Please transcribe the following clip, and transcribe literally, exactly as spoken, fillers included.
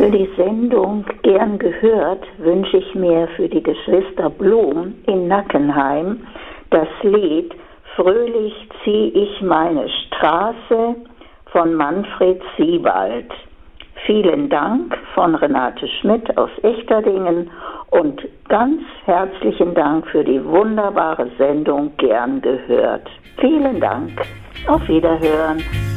Für die Sendung Gern gehört wünsche ich mir für die Geschwister Blum in Nackenheim das Lied Fröhlich zieh ich meine Straße von Manfred Siebald. Vielen Dank von Renate Schmidt aus Echterdingen und ganz herzlichen Dank für die wunderbare Sendung Gern gehört. Vielen Dank. Auf Wiederhören.